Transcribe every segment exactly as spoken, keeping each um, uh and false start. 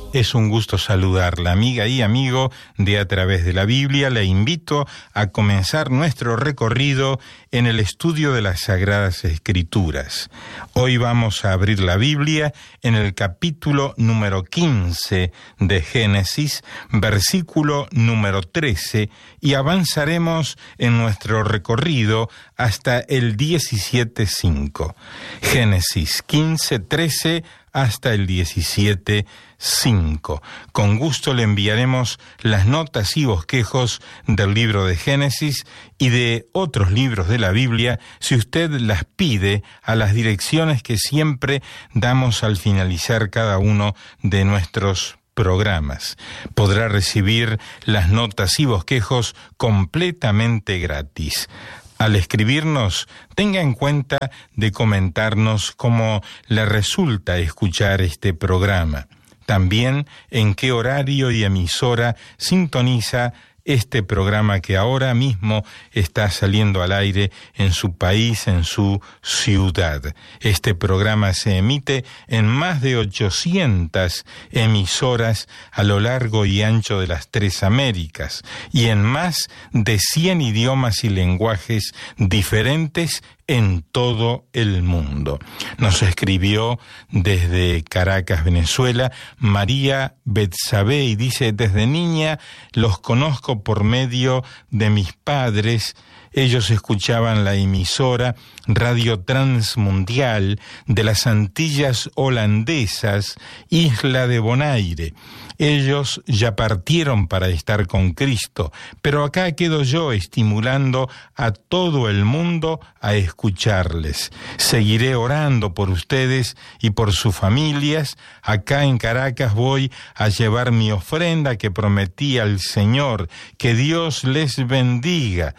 Es un gusto saludarla, amiga y amigo de A Través de la Biblia. Le invito a comenzar nuestro recorrido en el estudio de las Sagradas Escrituras. Hoy vamos a abrir la Biblia en el capítulo número quince de Génesis, versículo número trece, y avanzaremos en nuestro recorrido hasta el diecisiete cinco. Génesis quince, trece hasta el diecisiete cinco. Con gusto le enviaremos las notas y bosquejos del libro de Génesis y de otros libros de la Biblia, si usted las pide, a las direcciones que siempre damos al finalizar cada uno de nuestros programas. Podrá recibir las notas y bosquejos completamente gratis. Al escribirnos, tenga en cuenta de comentarnos cómo le resulta escuchar este programa. También en qué horario y emisora sintoniza este programa que ahora mismo está saliendo al aire en su país, en su ciudad. Este programa se emite en más de ochocientas emisoras a lo largo y ancho de las tres Américas y en más de cien idiomas y lenguajes diferentes en todo el mundo. Nos escribió desde Caracas, Venezuela, María Betsabe, y dice: desde niña los conozco por medio de mis padres. Ellos escuchaban la emisora Radio Transmundial de las Antillas Holandesas, Isla de Bonaire. Ellos ya partieron para estar con Cristo, pero acá quedo yo estimulando a todo el mundo a escucharles. Seguiré orando por ustedes y por sus familias. Acá en Caracas voy a llevar mi ofrenda que prometí al Señor. Que Dios les bendiga.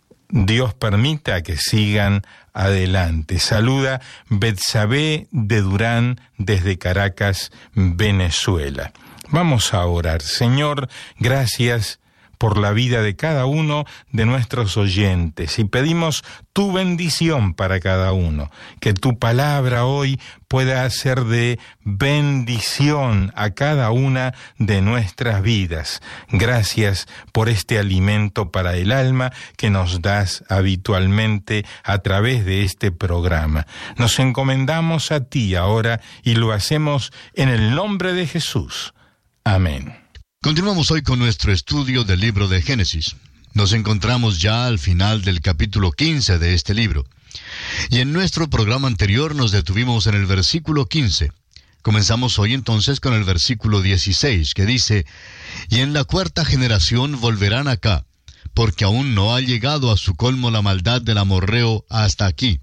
Dios permita que sigan adelante. Saluda Betsabe de Durán desde Caracas, Venezuela. Vamos a orar. Señor, gracias por la vida de cada uno de nuestros oyentes y pedimos tu bendición para cada uno, que tu palabra hoy pueda ser de bendición a cada una de nuestras vidas. Gracias por este alimento para el alma que nos das habitualmente a través de este programa. Nos encomendamos a ti ahora y lo hacemos en el nombre de Jesús. Amén. Continuamos hoy con nuestro estudio del libro de Génesis. Nos encontramos ya al final del capítulo quince de este libro. Y en nuestro programa anterior nos detuvimos en el versículo quince. Comenzamos hoy entonces con el versículo dieciséis, que dice: y en la cuarta generación volverán acá, porque aún no ha llegado a su colmo la maldad del amorreo hasta aquí.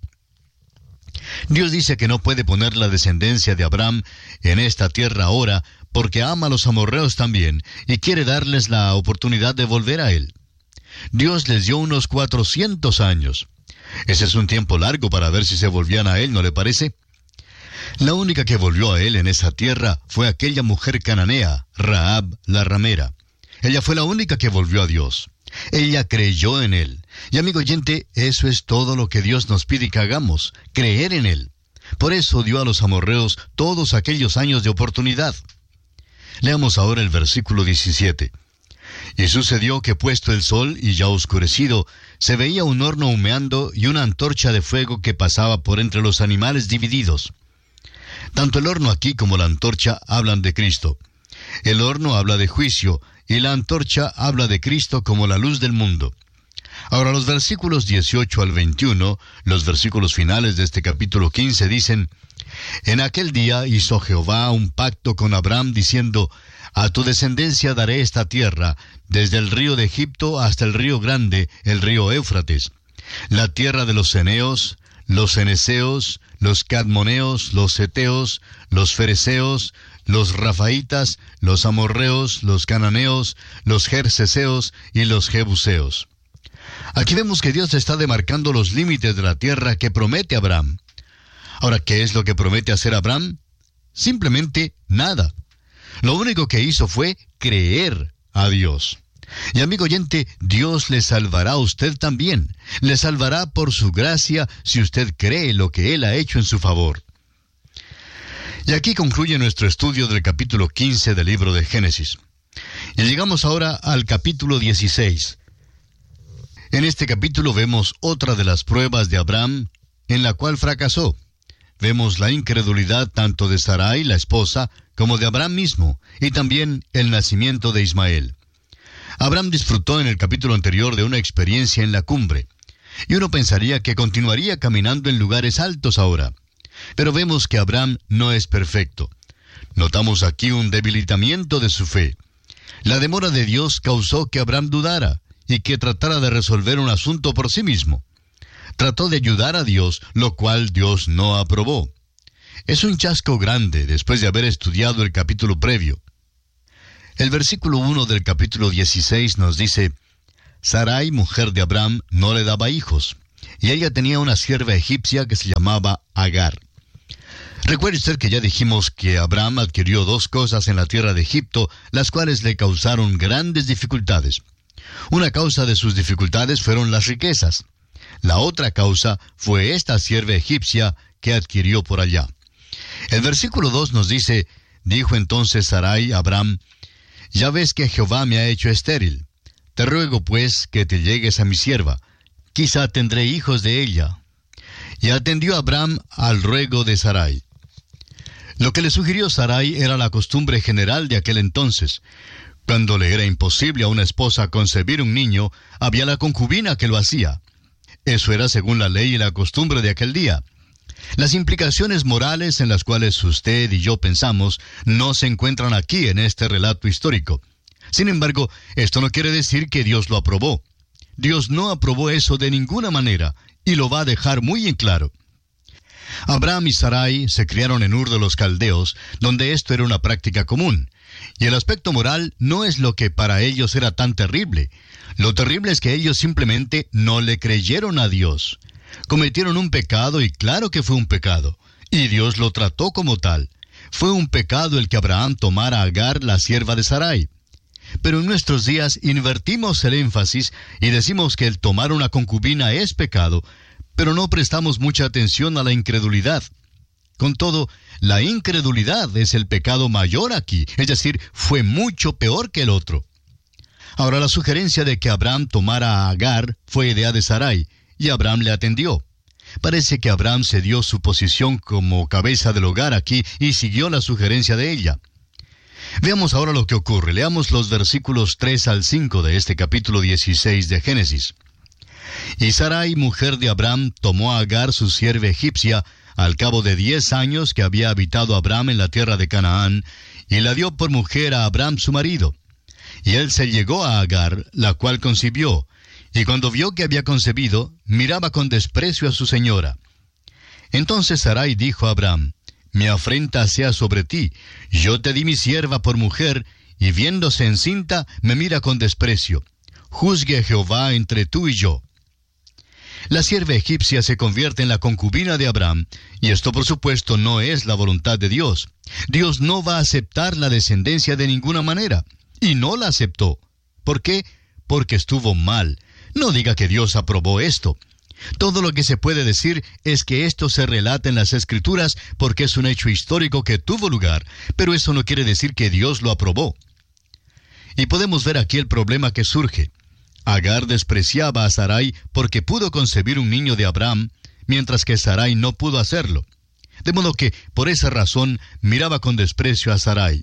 Dios dice que no puede poner la descendencia de Abraham en esta tierra ahora, porque ama a los amorreos también, y quiere darles la oportunidad de volver a él. Dios les dio unos cuatrocientos años. Ese es un tiempo largo para ver si se volvían a él, ¿no le parece? La única que volvió a él en esa tierra fue aquella mujer cananea, Rahab la ramera. Ella fue la única que volvió a Dios. Ella creyó en él. Y amigo oyente, eso es todo lo que Dios nos pide que hagamos, creer en él. Por eso dio a los amorreos todos aquellos años de oportunidad. Leamos ahora el versículo diecisiete. Y sucedió que puesto el sol y ya oscurecido, se veía un horno humeando y una antorcha de fuego que pasaba por entre los animales divididos. Tanto el horno aquí como la antorcha hablan de Cristo. El horno habla de juicio y la antorcha habla de Cristo como la luz del mundo. Ahora los versículos dieciocho al veintiuno, los versículos finales de este capítulo quince, dicen: en aquel día hizo Jehová un pacto con Abraham diciendo: a tu descendencia daré esta tierra, desde el río de Egipto hasta el río grande, el río Éufrates, la tierra de los ceneos, los ceneseos, los cadmoneos, los heteos, los fereceos, los rafaitas, los amorreos, los cananeos, los jerseseos y los jebuseos. Aquí vemos que Dios está demarcando los límites de la tierra que promete Abraham. Ahora, ¿qué es lo que promete hacer Abraham? Simplemente nada. Lo único que hizo fue creer a Dios. Y amigo oyente, Dios le salvará a usted también. Le salvará por su gracia si usted cree lo que Él ha hecho en su favor. Y aquí concluye nuestro estudio del capítulo quince del libro de Génesis. Y llegamos ahora al capítulo dieciséis. En este capítulo vemos otra de las pruebas de Abraham, en la cual fracasó. Vemos la incredulidad tanto de Sarai, la esposa, como de Abraham mismo, y también el nacimiento de Ismael. Abraham disfrutó en el capítulo anterior de una experiencia en la cumbre, y uno pensaría que continuaría caminando en lugares altos ahora. Pero vemos que Abraham no es perfecto. Notamos aquí un debilitamiento de su fe. La demora de Dios causó que Abraham dudara y que tratara de resolver un asunto por sí mismo. Trató de ayudar a Dios, lo cual Dios no aprobó. Es un chasco grande después de haber estudiado el capítulo previo. El versículo uno del capítulo dieciséis nos dice: Sarai, mujer de Abraham, no le daba hijos, y ella tenía una sierva egipcia que se llamaba Agar. Recuerde usted que ya dijimos que Abraham adquirió dos cosas en la tierra de Egipto, las cuales le causaron grandes dificultades. Una causa de sus dificultades fueron las riquezas. La otra causa fue esta sierva egipcia que adquirió por allá. El versículo dos nos dice: dijo entonces Sarai a Abraham: ya ves que Jehová me ha hecho estéril. Te ruego pues que te llegues a mi sierva. Quizá tendré hijos de ella. Y atendió Abraham al ruego de Sarai. Lo que le sugirió Sarai era la costumbre general de aquel entonces. Cuando le era imposible a una esposa concebir un niño, había la concubina que lo hacía. Eso era según la ley y la costumbre de aquel día. Las implicaciones morales en las cuales usted y yo pensamos no se encuentran aquí en este relato histórico. Sin embargo, esto no quiere decir que Dios lo aprobó. Dios no aprobó eso de ninguna manera, y lo va a dejar muy en claro. Abraham y Sarai se criaron en Ur de los Caldeos, donde esto era una práctica común. Y el aspecto moral no es lo que para ellos era tan terrible. Lo terrible es que ellos simplemente no le creyeron a Dios. Cometieron un pecado, y claro que fue un pecado, y Dios lo trató como tal. Fue un pecado el que Abraham tomara a Agar, la sierva de Sarai. Pero en nuestros días invertimos el énfasis y decimos que el tomar una concubina es pecado, pero no prestamos mucha atención a la incredulidad. Con todo, la incredulidad es el pecado mayor aquí, es decir, fue mucho peor que el otro. Ahora, la sugerencia de que Abraham tomara a Agar fue idea de Sarai, y Abraham le atendió. Parece que Abraham cedió su posición como cabeza del hogar aquí y siguió la sugerencia de ella. Veamos ahora lo que ocurre. Leamos los versículos tres al cinco de este capítulo dieciséis de Génesis. Y Sarai, mujer de Abraham, tomó a Agar, su sierva egipcia, al cabo de diez años que había habitado Abraham en la tierra de Canaán, y la dio por mujer a Abraham su marido. Y él se llegó a Agar, la cual concibió, y cuando vio que había concebido, miraba con desprecio a su señora. Entonces Sarai dijo a Abraham: mi afrenta sea sobre ti, yo te di mi sierva por mujer, y viéndose encinta, me mira con desprecio. Juzgue Jehová entre tú y yo. La sierva egipcia se convierte en la concubina de Abraham, y esto por supuesto no es la voluntad de Dios. Dios no va a aceptar la descendencia de ninguna manera, y no la aceptó. ¿Por qué? Porque estuvo mal. No diga que Dios aprobó esto. Todo lo que se puede decir es que esto se relata en las Escrituras porque es un hecho histórico que tuvo lugar, pero eso no quiere decir que Dios lo aprobó. Y podemos ver aquí el problema que surge. Agar despreciaba a Sarai porque pudo concebir un niño de Abraham, mientras que Sarai no pudo hacerlo. De modo que, por esa razón, miraba con desprecio a Sarai.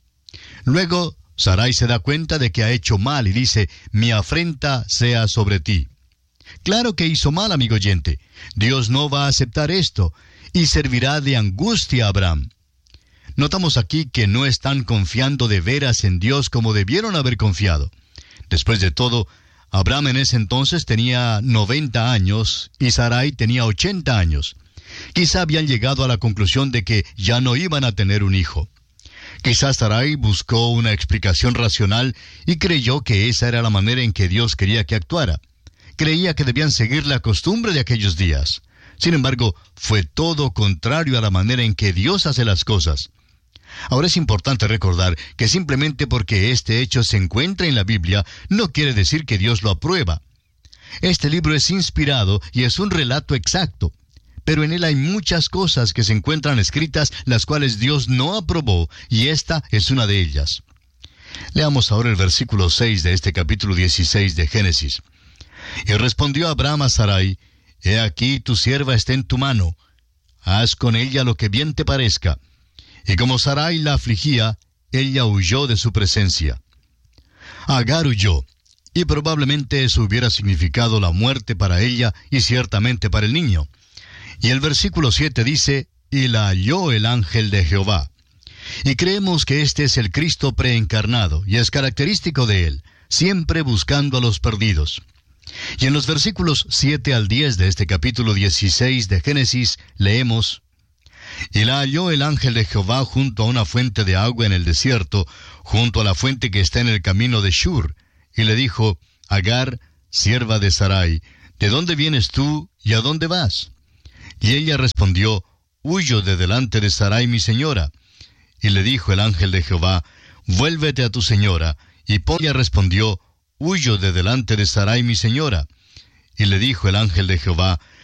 Luego, Sarai se da cuenta de que ha hecho mal y dice: mi afrenta sea sobre ti. Claro que hizo mal, amigo oyente. Dios no va a aceptar esto, y servirá de angustia a Abraham. Notamos aquí que no están confiando de veras en Dios como debieron haber confiado. Después de todo, Abraham en ese entonces tenía noventa años y Sarai tenía ochenta años. Quizá habían llegado a la conclusión de que ya no iban a tener un hijo. Quizás Sarai buscó una explicación racional y creyó que esa era la manera en que Dios quería que actuara. Creía que debían seguir la costumbre de aquellos días. Sin embargo, fue todo contrario a la manera en que Dios hace las cosas. Ahora es importante recordar que simplemente porque este hecho se encuentra en la Biblia, no quiere decir que Dios lo aprueba. Este libro es inspirado y es un relato exacto. pero en él hay muchas cosas que se encuentran escritas, las cuales Dios no aprobó, y esta es una de ellas. Leamos ahora el versículo seis de este capítulo dieciséis de Génesis. Y respondió Abraham a Sarai: He aquí tu sierva está en tu mano, haz con ella lo que bien te parezca. Y como Sarai la afligía, ella huyó de su presencia. Agar huyó, y probablemente eso hubiera significado la muerte para ella y ciertamente para el niño. Y el versículo siete dice: Y la halló el ángel de Jehová. Y creemos que este es el Cristo preencarnado, y es característico de él, siempre buscando a los perdidos. Y en los versículos siete al diez de este capítulo dieciséis de Génesis leemos: Y la halló el ángel de Jehová junto a una fuente de agua en el desierto, junto a la fuente que está en el camino de Shur, y le dijo: Agar, sierva de Sarai, ¿de dónde vienes tú y a dónde vas? Y ella respondió: Huyo de delante de Sarai mi señora. Y le dijo el ángel de Jehová: Vuélvete a tu señora. Y ella respondió: Huyo de delante de Sarai mi señora. Y le dijo el ángel de Jehová: